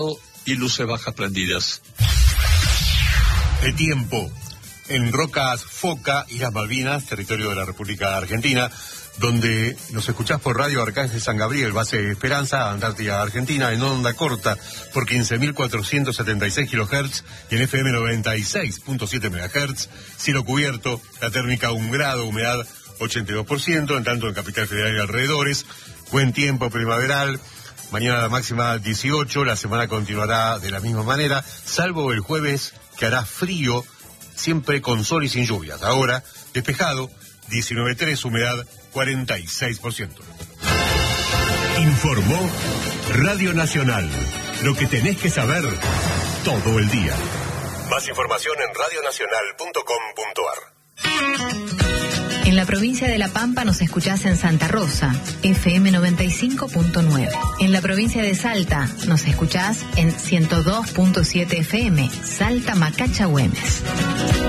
y luces bajas prendidas. El tiempo. En Rocas Foca, Islas Malvinas, territorio de la República Argentina, donde nos escuchás por Radio Arcángel San Gabriel, base Esperanza, Antártida Argentina, en onda corta por 15.476 kHz y en FM 96.7 MHz, cielo cubierto, la térmica 1 grado, humedad 82%, en tanto en Capital Federal y alrededores, buen tiempo primaveral. Mañana la máxima 18, la semana continuará de la misma manera, salvo el jueves que hará frío, siempre con sol y sin lluvias. Ahora, despejado, 19.3, humedad 46%. Informó Radio Nacional. Lo que tenés que saber todo el día. Más información en radionacional.com.ar. En la provincia de La Pampa nos escuchás en Santa Rosa, FM 95.9. En la provincia de Salta nos escuchás en 102.7 FM, Salta Macacha Güemes.